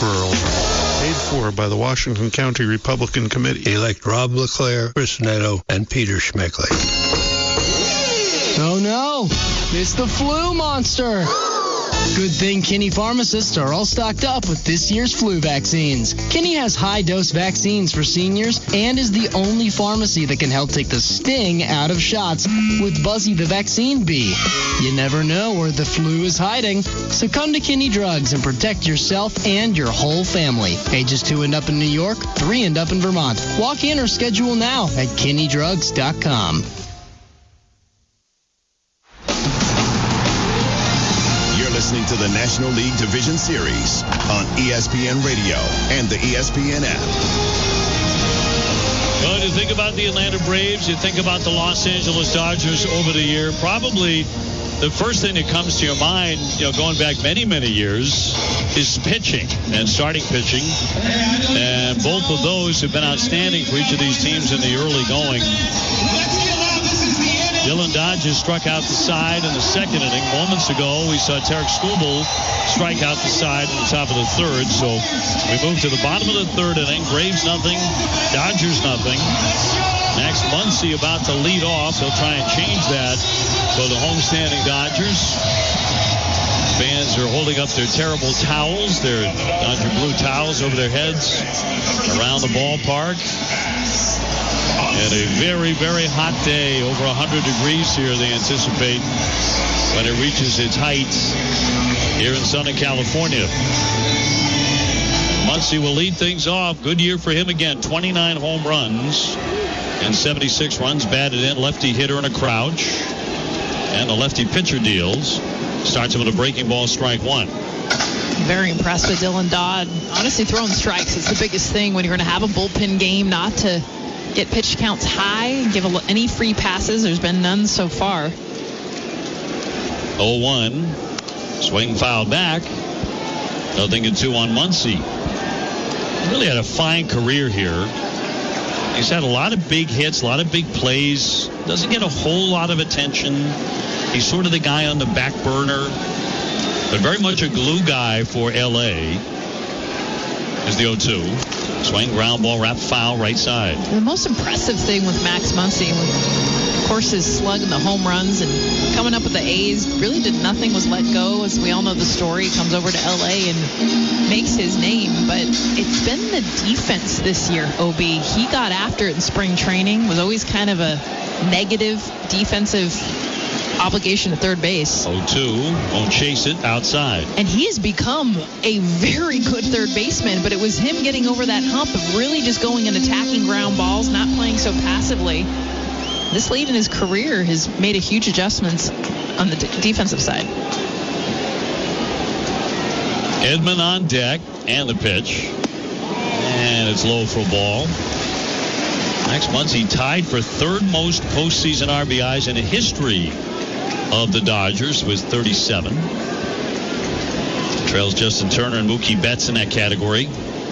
referral. Paid for by the Washington County Republican Committee. Elect Rob LeClaire, Chris Neto, and Peter Schmeckley. Oh no, it's the flu monster. Good thing Kinney pharmacists are all stocked up with this year's flu vaccines. Kinney has high-dose vaccines for seniors and is the only pharmacy that can help take the sting out of shots with Buzzy the Vaccine Bee. You never know where the flu is hiding, so come to Kinney Drugs and protect yourself and your whole family. Ages 2 and up in New York, 3 and up in Vermont. Walk in or schedule now at KinneyDrugs.com. Listening to the National League Division Series on ESPN Radio and the ESPN app. Well, you think about the Atlanta Braves, you think about the Los Angeles Dodgers over the year, probably the first thing that comes to your mind, going back many, many years, is pitching and starting pitching. And both of those have been outstanding for each of these teams in the early going. Dylan Dodges struck out the side in the second inning. Moments ago, we saw Tarek Skubal strike out the side in the top of the third. So we move to the bottom of the third inning. Braves nothing, Dodgers nothing. Max Muncy about to lead off. He'll try and change that for the homestanding Dodgers. Fans are holding up their terrible towels, their Dodger blue towels over their heads around the ballpark. And a very, very hot day, over 100 degrees here, they anticipate, when it reaches its height here in Southern California. Muncy will lead things off. Good year for him again. 29 home runs and 76 runs batted in. Lefty hitter in a crouch. And the lefty pitcher deals. Starts him with a breaking ball, strike one. Very impressed with Dylan Dodd. Honestly, throwing strikes is the biggest thing when you're going to have a bullpen game, not to get pitch counts high, give any free passes. There's been none so far. 0-1. Swing foul back. 0-2 on Muncy. Really had a fine career here. He's had a lot of big hits, a lot of big plays. Doesn't get a whole lot of attention. He's sort of the guy on the back burner, but very much a glue guy for L.A. Is the 0-2. Swing, ground ball, wrap foul, right side. The most impressive thing with Max Muncy, of course, his slug and the home runs and coming up with the A's, really did nothing, was let go. As we all know the story, comes over to L.A. and makes his name. But it's been the defense this year, OB. He got after it in spring training, was always kind of a negative defensive obligation at third base. 0-2, won't chase it, outside. And he has become a very good third baseman, but it was him getting over that hump of really just going and attacking ground balls, not playing so passively. This late in his career has made a huge adjustments on the defensive side. Edman on deck, and the pitch. And it's low for a ball. Max Muncy tied for third most postseason RBIs in the history of the Dodgers with 37. Trails Justin Turner and Mookie Betts in that category.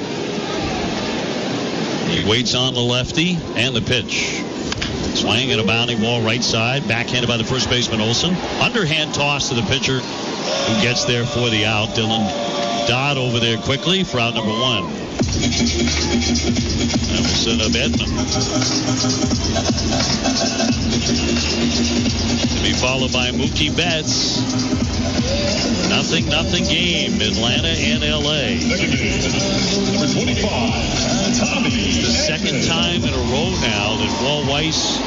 He waits on the lefty, and the pitch. Swing and a bounding ball right side, backhanded by the first baseman Olsen. Underhand toss to the pitcher, who gets there for the out. Dylan Dodd over there quickly for out number one. And we'll set up Edman. To be followed by Mookie Betts. 0-0 game, Atlanta and L.A. Number 25, Tommy. The second time in a row now that Walt Weiss